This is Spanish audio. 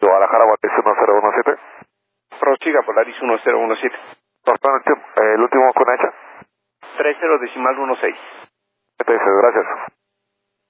Guadalajara, Volaris 1017. Prosiga, Volaris 1017. El último con hecha. 30 decimal 16. Entonces, gracias.